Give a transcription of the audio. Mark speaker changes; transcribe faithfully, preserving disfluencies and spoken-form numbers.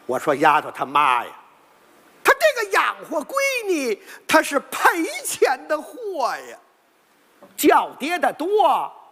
Speaker 1: 我说丫头他妈呀，他这个养活闺女，他是赔钱的货呀，叫跌的多。